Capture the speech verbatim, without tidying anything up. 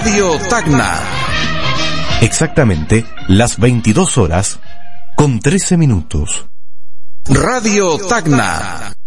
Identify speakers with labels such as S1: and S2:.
S1: Radio Tacna.
S2: Exactamente las veintidós horas con trece minutos.
S1: Radio Tacna.